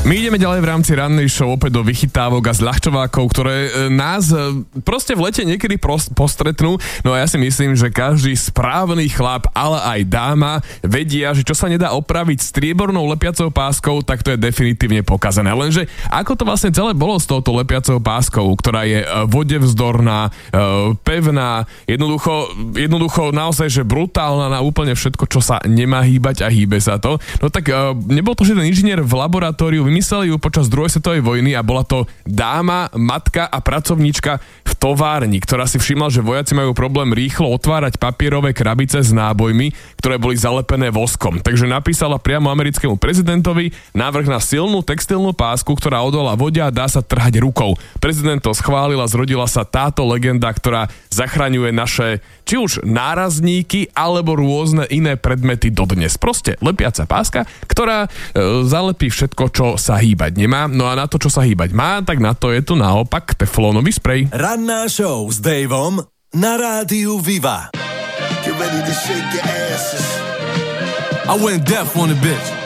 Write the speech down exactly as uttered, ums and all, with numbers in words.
My ideme ďalej v rámci rannej show opäť do vychytávok a zľahčovákov, ktoré nás proste v lete niekedy postretnú. No a ja si myslím, že každý správny chlap, ale aj dáma vedia, že čo sa nedá opraviť striebornou lepiacou páskou, tak to je definitívne pokazané. Lenže ako to vlastne celé bolo s touto lepiacou páskou, ktorá je vodevzdorná, pevná, jednoducho, jednoducho naozaj, že brutálna na úplne všetko, čo sa nemá hýbať a hýbe sa to. No tak nebol to žiaden inžinier v laboratóriu, vymysleli ju počas druhej svetovej vojny a bola to dáma, matka a pracovníčka v továrni, ktorá si všimla, že vojaci majú problém rýchlo otvárať papierové krabice s nábojmi, ktoré boli zalepené voskom. Takže napísala priamo americkému prezidentovi návrh na silnú textilnú pásku, ktorá odolá vode a dá sa trhať rukou. Prezident to schválil a zrodila sa táto legenda, ktorá zachraňuje naše či už nárazníky alebo rôzne iné predmety dodnes. Proste lepiaca páska, ktorá e, zalepí všetko, čo sa hýbať nemá. No a na to, čo sa hýbať má, tak na to je tu naopak teflónový sprej. Ranná show s Davom na rádiu Viva. Get ready to shake your asses. I went deaf on the bitch.